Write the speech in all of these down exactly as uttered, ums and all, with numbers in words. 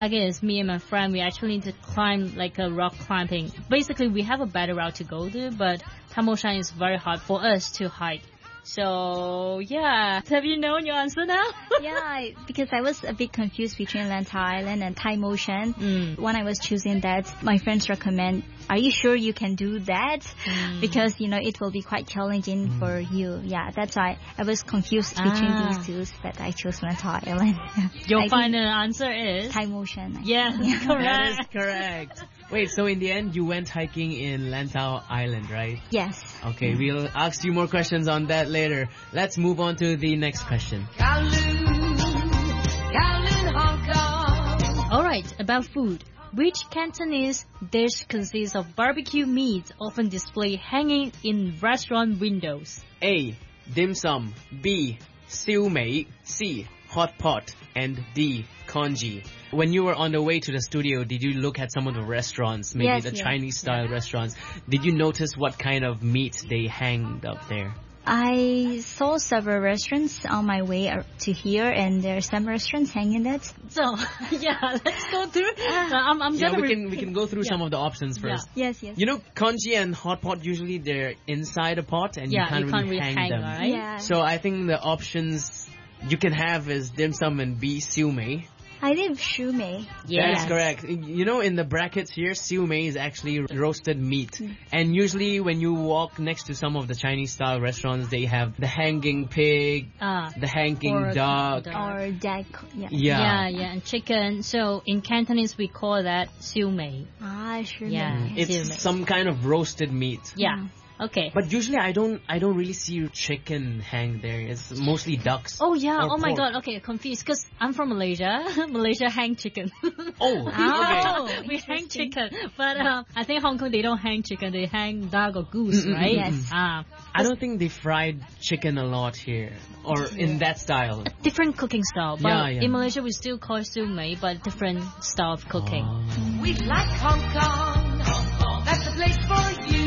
Again, me and my friend, we actually need to climb like a rock climbing. Basically, we have a better route to go to, but Tham Mo Shan is very hard for us to hike. So, yeah. Have you known your answer now? Yeah, I, because I was a bit confused between Lantau Island and Tham Mo Shan. Mm. When I was choosing that, my friends recommend, are you sure you can do that? Mm. Because, you know, it will be quite challenging Mm. for you. Yeah, that's why I was confused between Ah. these two, but I chose Lantau Island. Your I final answer is? Tham Mo Shan. Yeah, That is correct. correct. Wait, so in the end, you went hiking in Lantau Island, right? Yes. Okay, we'll ask you more questions on that later. Let's move on to the next question. Kowloon, Kowloon, Hong Kong. Alright, about food. Which Cantonese dish consists of barbecue meat often displayed hanging in restaurant windows? A. Dim sum. B. Siu mei. C. Hot pot. And D. Congee. When you were on the way to the studio, did you look at some of the restaurants, maybe Yes, the yes. Chinese style restaurants? Did you notice what kind of meat they hanged up there? I saw several restaurants on my way ar- to here, and there are some restaurants hanging that. So, yeah, let's go through. Uh, I'm, I'm Yeah, gonna we re- can we can go through Yeah. some of the options first. Yes, yes. You know, congee and hot pot, usually they're inside a pot and Yeah, you can't, you can't really really hang, hang, them. right? Yeah. So I think the options you can have is dim sum and B. Siu mei. I live Shu Mei. Yes. That's correct. You know, in the brackets here, siu mei is actually roasted meat. And usually when you walk next to some of the Chinese style restaurants, they have the hanging pig, Ah. the hanging Or- duck. duck. Or Dak. Yeah. Yeah. Yeah, yeah, and chicken. So in Cantonese we call that siu mei. Ah, Shu Yeah. Mei. It's siu mei. some kind of roasted meat. Yeah. Okay. But usually I don't I don't really see chicken hang there. It's mostly ducks. Oh yeah. or Oh my pork. god. Okay, confused because I'm from Malaysia. Malaysia hang chicken. Oh, Ah. okay. Oh, we hang interesting. chicken, but uh, I think Hong Kong they don't hang chicken. They hang dog or goose, Mm, mm, right? mm, mm. Ah, I don't think they fried chicken a lot here, or in that style. different cooking style. But Yeah, yeah. in Malaysia we still call it siu mei, but different style of cooking. Oh. We like Hong Kong. Hong Kong. That's the place for you.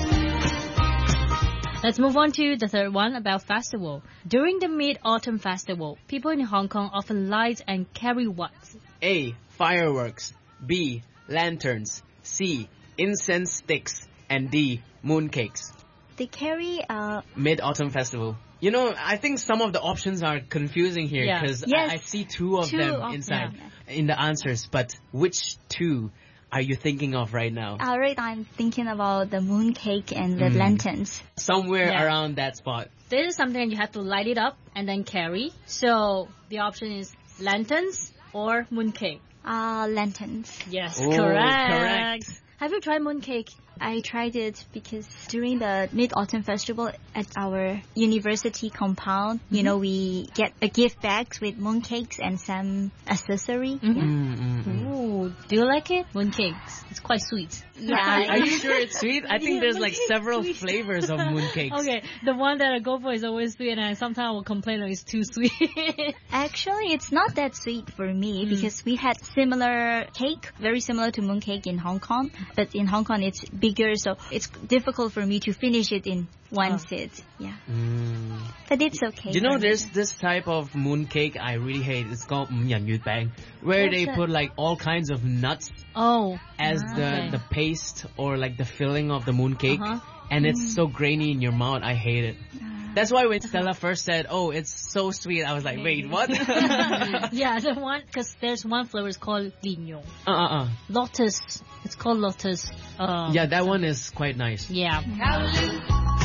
Let's move on to the third one about festival. During the Mid-Autumn Festival, people in Hong Kong often light and carry what? A. Fireworks. B. Lanterns. C. Incense sticks. And D. Mooncakes. They carry uh Mid-Autumn Festival. You know, I think some of the options are confusing here Yeah. because Yes. I, I see two of Two them of- inside yeah. in the answers. But which two are you thinking of right now? alright, I'm thinking about the mooncake and the Mm. lanterns. Somewhere Yeah. around that spot. This is something you have to light it up and then carry. So the option is lanterns or mooncake. Ah, lanterns. Yes, Oh, correct. correct. Have you tried mooncake? I tried it because during the Mid-Autumn Festival at our university compound, you know, we get a gift bags with mooncakes and some accessory. Mhm. Mm, mm, mm. Ooh, do you like it? Mooncakes. It's quite sweet. Yeah. Are you sure it's sweet? I think Yeah, there's like mooncake several sweet. flavors of mooncakes. Okay, the one that I go for is always sweet, and sometimes I will complain that it's too sweet. Actually, it's not that sweet for me Mm. because we had similar cake, very similar to mooncake in Hong Kong, but in Hong Kong it's bigger, so it's difficult for me to finish it in one Oh. sit. Yeah, Mm. but it's okay. You know, for me. there's this type of mooncake I really hate. It's called mm yan yu bang, where What's they that? put like all kinds of nuts Oh, as Ah, the okay. the paste or like the filling of the mooncake, Uh-huh. and it's so grainy in your mouth. I hate it. That's why when Stella first said, "Oh, it's so sweet," I was like, "Wait, what?" uh yeah, the one because there's one flavor is called Lignon. uh uh. Lotus. It's called Lotus. Uh, Yeah, that one is quite nice. Yeah. Kowloon,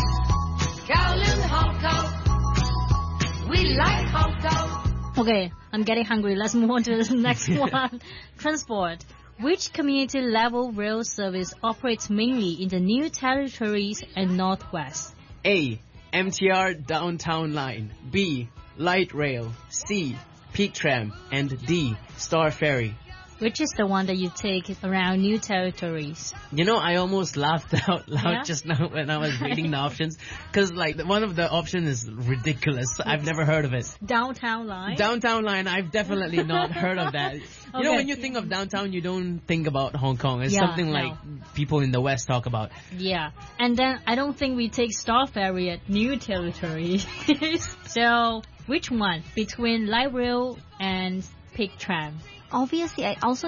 Kowloon, Hong Kong. We like Hong Kong. Okay, I'm getting hungry. Let's move on to the next one. Transport. Which community level rail service operates mainly in the New Territories and Northwest? A. M T R Downtown Line. B. Light Rail. C. Peak Tram. And D. Star Ferry. Which is the one that you take around New Territories? You know, I almost laughed out loud Yeah? just now when I was reading the options. Because, like, the- one of the options is ridiculous. I've never heard of it. Downtown Line? Downtown Line, I've definitely not heard of that. You know, Okay. when you think of downtown, you don't think about Hong Kong. It's Yeah, something no. like people in the West talk about. Yeah. And then I don't think we take Star Ferry at New Territories. So, which one between light rail and Peak Tram? Obviously, I also